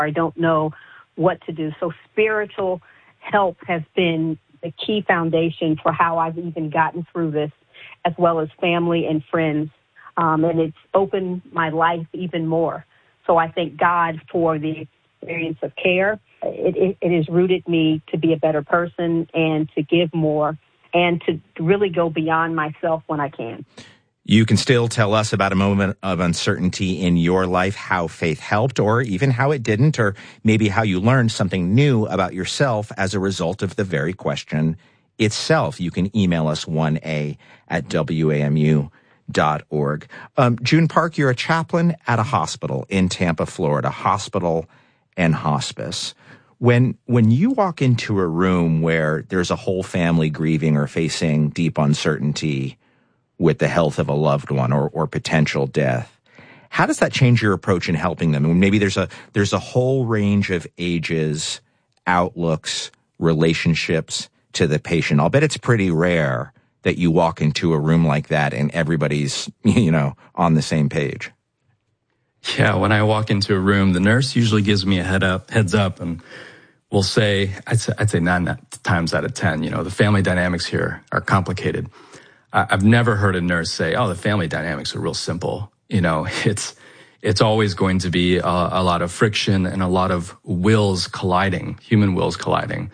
I don't know what to do. So spiritual help has been the key foundation for how I've even gotten through this, as well as family and friends. And it's opened my life even more. So I thank God for the experience of care. It has rooted me to be a better person and to give more and to really go beyond myself when I can. You can still tell us about a moment of uncertainty in your life, how faith helped, or even how it didn't, or maybe how you learned something new about yourself as a result of the very question itself. You can email us 1a@wamu.org. June Park, you're a chaplain at a hospital in Tampa, Florida, hospital and hospice. When you walk into a room where there's a whole family grieving or facing deep uncertainty with the health of a loved one or potential death, how does that change your approach in helping them? Maybe there's a whole range of ages, outlooks, relationships to the patient. I'll bet it's pretty rare that you walk into a room like that and everybody's, on the same page. Yeah, when I walk into a room, the nurse usually gives me a heads up, and will say, I'd say 9 times out of 10, the family dynamics here are complicated. I've never heard a nurse say, "Oh, the family dynamics are real simple." It's always going to be a lot of friction and a lot of wills colliding, human wills colliding.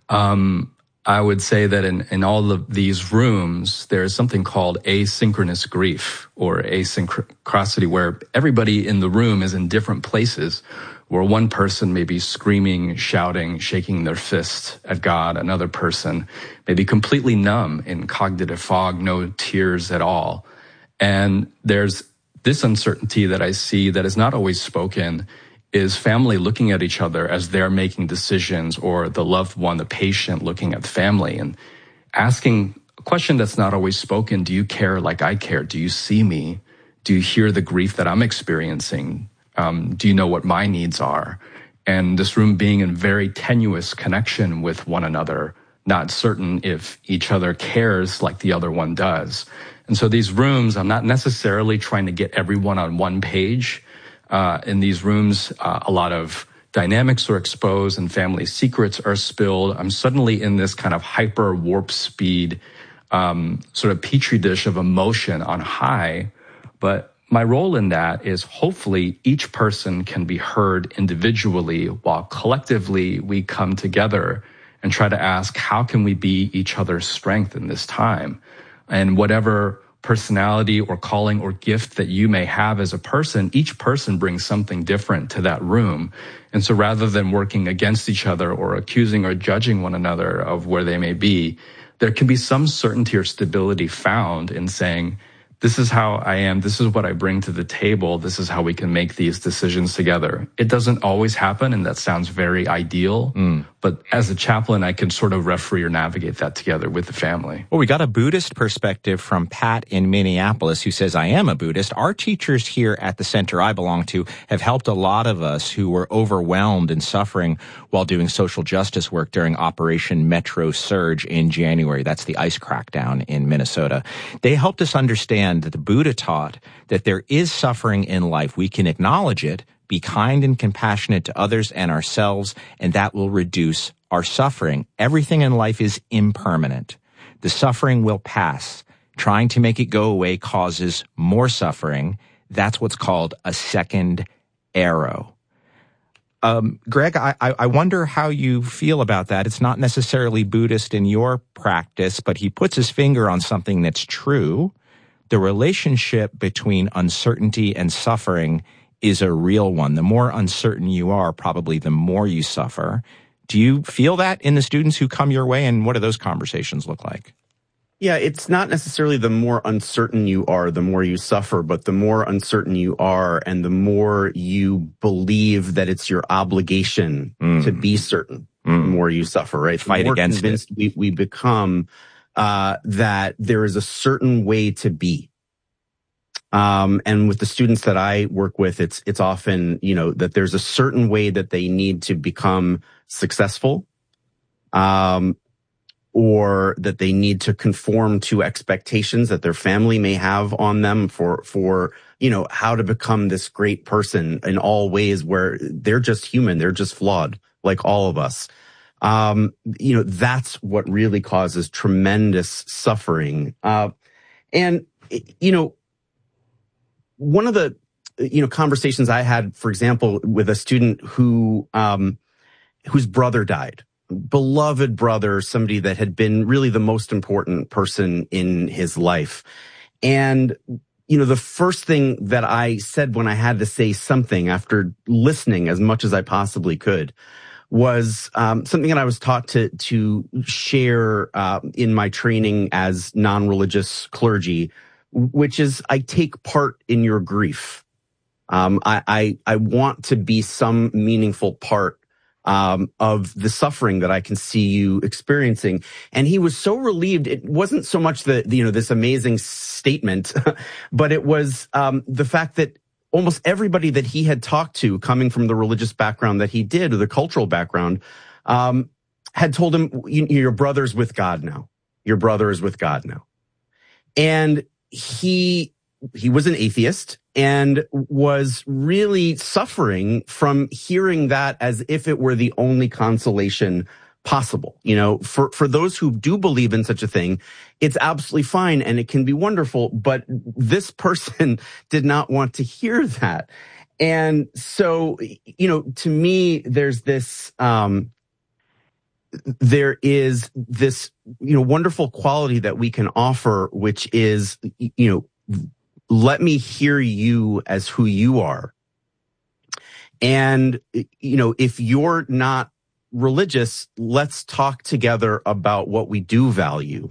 I would say that in all of these rooms, there is something called asynchronous grief or asynchronicity, where everybody in the room is in different places, where one person may be screaming, shouting, shaking their fist at God. Another person may be completely numb in cognitive fog, no tears at all. And there's this uncertainty that I see that is not always spoken, is family looking at each other as they're making decisions, or the loved one, the patient, looking at the family and asking a question that's not always spoken. Do you care like I care? Do you see me? Do you hear the grief that I'm experiencing? Do you know what my needs are? And this room being in very tenuous connection with one another, not certain if each other cares like the other one does. And so these rooms, I'm not necessarily trying to get everyone on one page. In these rooms, a lot of dynamics are exposed and family secrets are spilled. I'm suddenly in this kind of hyper warp speed, sort of petri dish of emotion on high. But my role in that is hopefully each person can be heard individually while collectively we come together and try to ask, how can we be each other's strength in this time? And whatever personality or calling or gift that you may have as a person, each person brings something different to that room. And so rather than working against each other or accusing or judging one another of where they may be, there can be some certainty or stability found in saying, this is how I am, this is what I bring to the table, this is how we can make these decisions together. It doesn't always happen, and that sounds very ideal, but as a chaplain, I can sort of referee or navigate that together with the family. Well, we got a Buddhist perspective from Pat in Minneapolis, who says, I am a Buddhist. Our teachers here at the center I belong to have helped a lot of us who were overwhelmed and suffering while doing social justice work during Operation Metro Surge in January. That's the ICE crackdown in Minnesota. They helped us understand that the Buddha taught that there is suffering in life. We can acknowledge it, be kind and compassionate to others and ourselves, and that will reduce our suffering. Everything in life is impermanent. The suffering will pass. Trying to make it go away causes more suffering. That's what's called a second arrow. Greg, I wonder how you feel about that. It's not necessarily Buddhist in your practice, but he puts his finger on something that's true. The relationship between uncertainty and suffering is a real one. The more uncertain you are, probably the more you suffer. Do you feel that in the students who come your way, and what do those conversations look like? Yeah, it's not necessarily the more uncertain you are, the more you suffer, but the more uncertain you are and the more you believe that it's your obligation to be certain, the more you suffer, right? Fight against it. We become that there is a certain way to be. And with the students that I work with, it's often, that there's a certain way that they need to become successful, or that they need to conform to expectations that their family may have on them for how to become this great person in all ways where they're just human. They're just flawed like all of us. That's what really causes tremendous suffering. And one of the, conversations I had, for example, with a student whose brother died, beloved brother, somebody that had been really the most important person in his life. And, the first thing that I said when I had to say something after listening as much as I possibly could was something that I was taught to share in my training as non-religious clergy, which is I take part in your grief. I want to be some meaningful part of the suffering that I can see you experiencing. And he was so relieved. It wasn't so much this amazing statement, but it was the fact that almost everybody that he had talked to, coming from the religious background that he did, or the cultural background, had told him, your brother's with God now. Your brother is with God now. And he was an atheist and was really suffering from hearing that as if it were the only consolation possible. For those who do believe in such a thing, it's absolutely fine and it can be wonderful, but this person did not want to hear that. And so, to me, there is this, wonderful quality that we can offer, which is, let me hear you as who you are. And, if you're not religious, let's talk together about what we do value,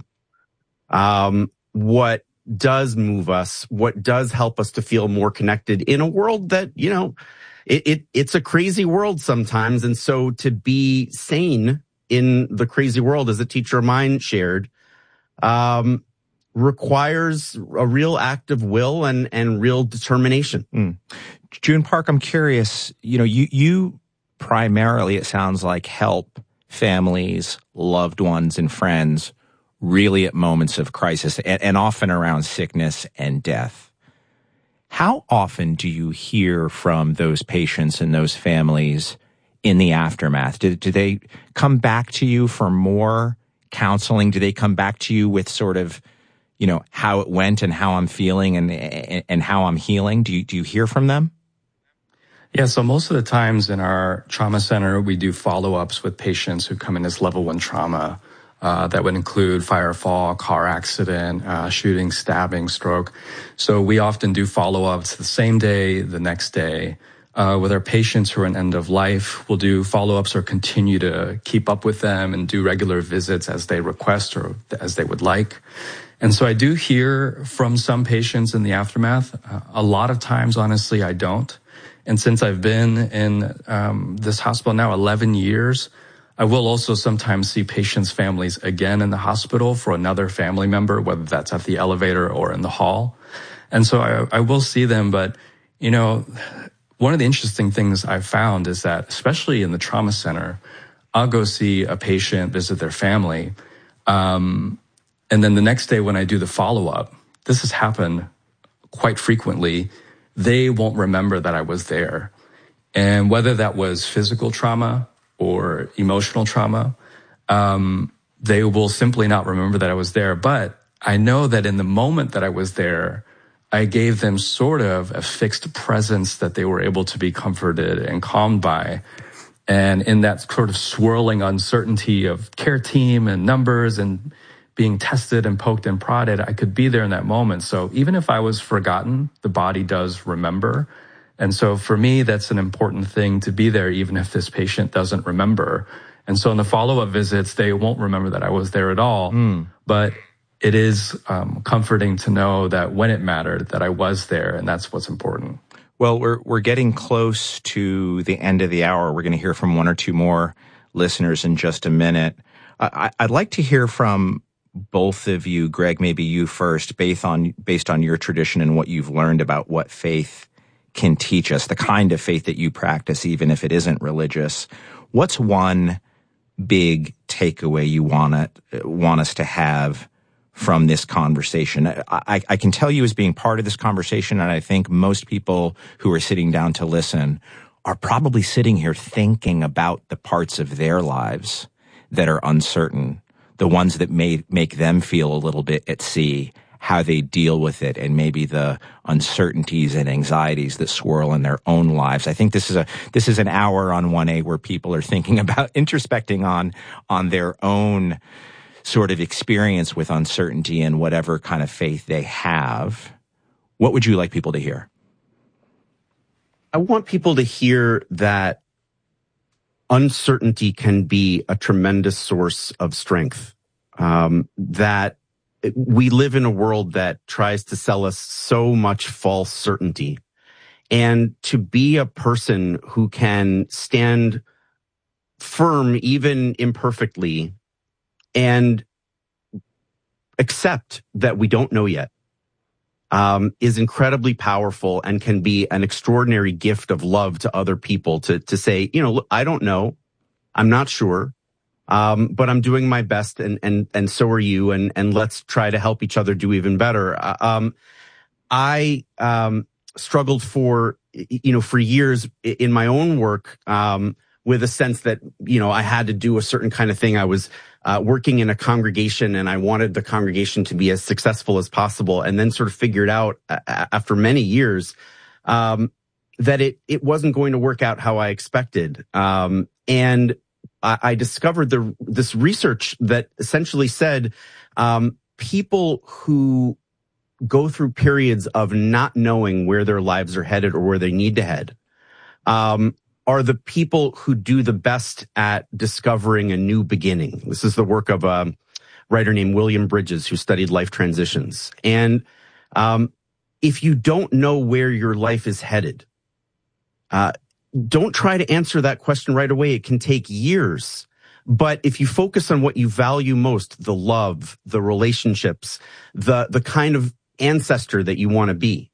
what does move us, what does help us to feel more connected in a world that, it's a crazy world sometimes. And so to be sane in the crazy world, as a teacher of mine shared, requires a real act of will and real determination. June Park, I'm curious, you primarily, it sounds like, help families, loved ones, and friends really at moments of crisis and often around sickness and death. How often do you hear from those patients and those families in the aftermath? Do they come back to you for more counseling? Do they come back to you with sort of, how it went and how I'm feeling and how I'm healing? Do you hear from them? Yeah, so most of the times in our trauma center, we do follow-ups with patients who come in as level 1 trauma. That would include fire, fall, car accident, shooting, stabbing, stroke. So we often do follow-ups the same day, the next day. With our patients who are in end of life, we'll do follow-ups or continue to keep up with them and do regular visits as they request or as they would like. And so I do hear from some patients in the aftermath. A lot of times, honestly, I don't. And since I've been in this hospital now 11 years, I will also sometimes see patients' families again in the hospital for another family member, whether that's at the elevator or in the hall. And so I will see them. But, one of the interesting things I've found is that, especially in the trauma center, I'll go see a patient, visit their family. And then the next day when I do the follow-up, this has happened quite frequently, they won't remember that I was there. And whether that was physical trauma or emotional trauma, they will simply not remember that I was there. But I know that in the moment that I was there, I gave them sort of a fixed presence that they were able to be comforted and calmed by. And in that sort of swirling uncertainty of care team and numbers and being tested and poked and prodded, I could be there in that moment. So even if I was forgotten, the body does remember. And so for me, that's an important thing, to be there even if this patient doesn't remember. And so in the follow-up visits, they won't remember that I was there at all. But it is comforting to know that when it mattered, that I was there, and that's what's important. Well, we're getting close to the end of the hour. We're going to hear from one or two more listeners in just a minute. I'd like to hear from both of you. Greg, maybe you first, based on your tradition and what you've learned about what faith can teach us, the kind of faith that you practice, even if it isn't religious. What's one big takeaway you want us to have from this conversation? I can tell you as being part of this conversation, and I think most people who are sitting down to listen are probably sitting here thinking about the parts of their lives that are uncertain, the ones that may make them feel a little bit at sea, how they deal with it, and maybe the uncertainties and anxieties that swirl in their own lives. I think this is an hour on 1A where people are thinking about introspecting on their own sort of experience with uncertainty and whatever kind of faith they have. What would you like people to hear? I want people to hear that uncertainty can be a tremendous source of strength. That we live in a world that tries to sell us so much false certainty. And to be a person who can stand firm, even imperfectly, and accept that we don't know yet, is incredibly powerful and can be an extraordinary gift of love to other people to say, look, I don't know. I'm not sure. But I'm doing my best and so are you. And let's try to help each other do even better. I struggled for years in my own work, with a sense that, I had to do a certain kind of thing. I was working in a congregation and I wanted the congregation to be as successful as possible, and then sort of figured out after many years that it wasn't going to work out how I expected. And I discovered this research that essentially said people who go through periods of not knowing where their lives are headed or where they need to head are the people who do the best at discovering a new beginning. This is the work of a writer named William Bridges, who studied life transitions. And if you don't know where your life is headed, don't try to answer that question right away. It can take years. But if you focus on what you value most, the love, the relationships, the kind of ancestor that you want to be,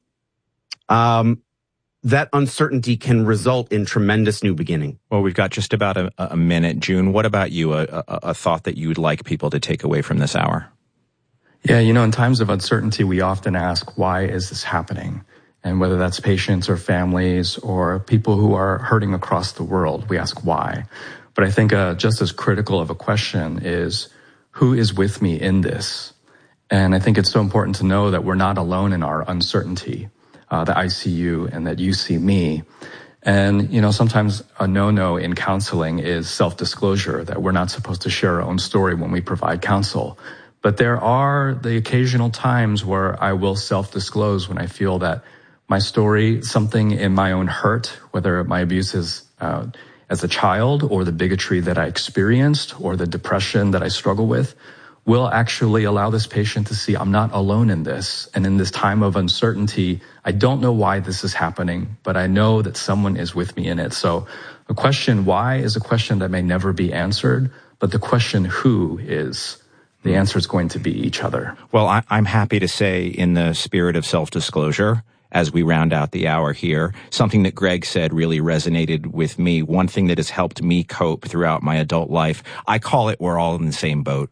that uncertainty can result in tremendous new beginning. Well, we've got just about a minute. June, what about you? A thought that you would like people to take away from this hour? Yeah, in times of uncertainty, we often ask, why is this happening? And whether that's patients or families or people who are hurting across the world, we ask why. But I think just as critical of a question is, who is with me in this? And I think it's so important to know that we're not alone in our uncertainty, that I see you and that you see me. And, sometimes a no-no in counseling is self-disclosure, that we're not supposed to share our own story when we provide counsel. But there are the occasional times where I will self-disclose when I feel that my story, something in my own hurt, whether my abuse is as a child or the bigotry that I experienced or the depression that I struggle with, will actually allow this patient to see I'm not alone in this. And in this time of uncertainty, I don't know why this is happening, but I know that someone is with me in it. So the question why is a question that may never be answered, but the question who is, the answer is going to be each other. Well, I'm happy to say, in the spirit of self-disclosure, as we round out the hour here, something that Greg said really resonated with me. One thing that has helped me cope throughout my adult life, I call it we're all in the same boat.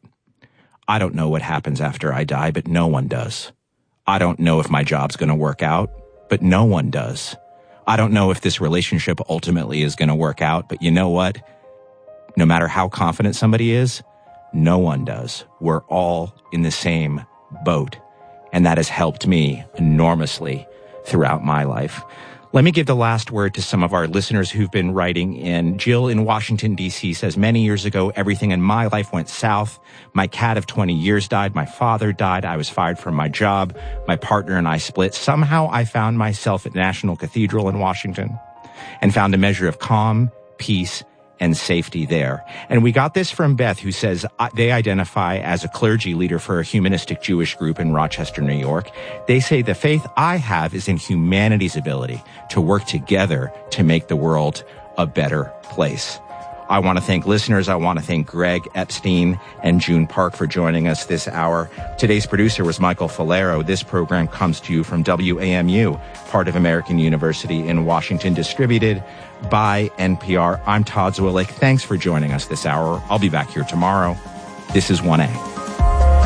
I don't know what happens after I die, but no one does. I don't know if my job's going to work out, but no one does. I don't know if this relationship ultimately is going to work out, but you know what? No matter how confident somebody is, no one does. We're all in the same boat. And that has helped me enormously throughout my life. Let me give the last word to some of our listeners who've been writing in. Jill in Washington, D.C. says, many years ago, everything in my life went south. My cat of 20 years died. My father died. I was fired from my job. My partner and I split. Somehow I found myself at National Cathedral in Washington and found a measure of calm, peace, and safety there. And we got this from Beth, who says they identify as a clergy leader for a humanistic Jewish group in Rochester, New York. They say the faith I have is in humanity's ability to work together to make the world a better place. I want to thank listeners. I want to thank Greg Epstein and June Park for joining us this hour. Today's producer was Michael Falero. This program comes to you from WAMU, part of American University in Washington, distributed by NPR. I'm Todd Zwillich. Thanks for joining us this hour. I'll be back here tomorrow. This is 1A.